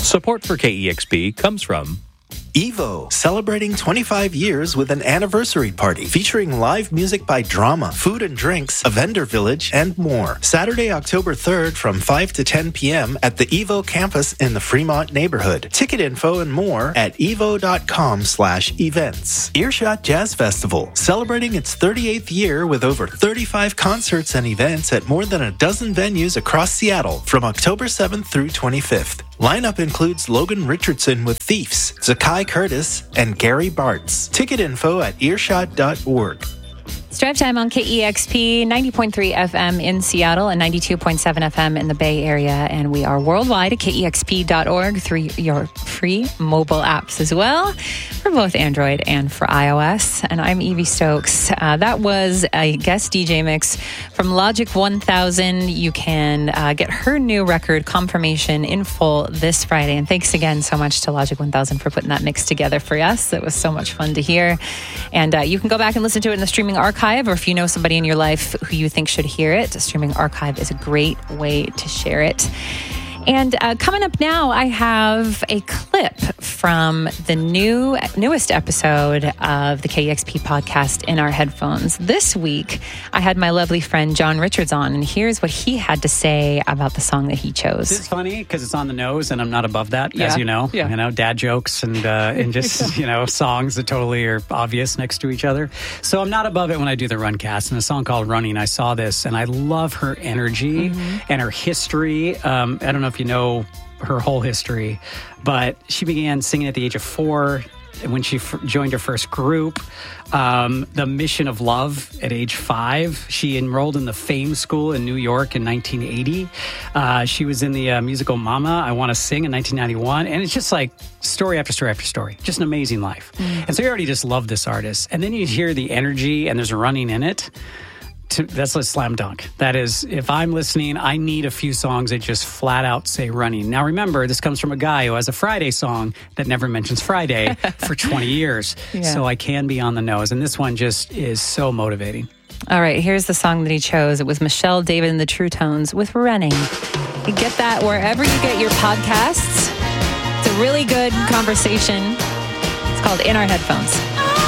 Support for KEXP comes from Evo, celebrating 25 years with an anniversary party featuring live music by Drama, food and drinks, a vendor village, and more. Saturday, October 3rd from 5 to 10 p.m. at the Evo campus in the Fremont neighborhood. Ticket info and more at evo.com/events. Earshot Jazz Festival, celebrating its 38th year with over 35 concerts and events at more than a dozen venues across Seattle from October 7th through 25th. Lineup includes Logan Richardson with Thieves, Zakai Curtis, and Gary Bartz. Ticket info at earshot.org. It's Drive Time on KEXP 90.3 FM in Seattle and 92.7 FM in the Bay Area. And we are worldwide at KEXP.org through your free mobile apps as well for both Android and for iOS. And I'm Evie Stokes. That was a guest DJ mix from Logic 1000. You can get her new record, Confirmation, in full this Friday. And thanks again so much to Logic 1000 for putting that mix together for us. It was so much fun to hear. And you can go back and listen to it in the streaming archive, or if you know somebody in your life who you think should hear it, the streaming archive is a great way to share it. And coming up now, I have a clip from the newest episode of the KEXP podcast in our headphones. This week, I had my lovely friend John Richards on, and here's what he had to say about the song that he chose. It's funny because it's on the nose, and I'm not above that, as you know. Yeah. You know, dad jokes and just songs that totally are obvious next to each other. So I'm not above it when I do the Runcast. And a song called "Running," I saw this, and I love her energy and her history. I don't know if you know her whole history, but she began singing at the age of 4 when she joined her first group, the Mission of Love, at age 5. She enrolled in the Fame School in New York in 1980. She was in the musical Mama, I Want to Sing in 1991. And it's just like story after story after story. Just an amazing life. And so you already just love this artist. And then you hear the energy and there's running in it. That's a slam dunk. That is, if I'm listening, I need a few songs that just flat out say running. Now remember, this comes from a guy who has a Friday song that never mentions Friday for 20 years. Yeah. So I can be on the nose. And this one just is so motivating. All right, here's the song that he chose. It was Michelle David and the True Tones with Running. You get that wherever you get your podcasts. It's a really good conversation. It's called In Our Headphones.